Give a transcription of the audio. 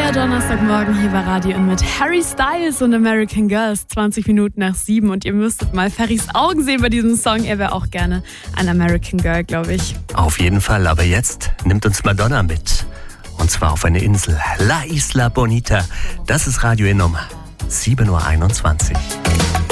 Neuer Donnerstagmorgen hier bei Radio und mit Harry Styles und American Girls, 20 Minuten nach 7. Und ihr müsstet mal Ferrys Augen sehen bei diesem Song. Er wäre auch gerne ein American Girl, glaube ich. Auf jeden Fall, aber jetzt nimmt uns Madonna mit. Und zwar auf eine Insel, La Isla Bonita. Das ist Radio Nummer 7.21 Uhr.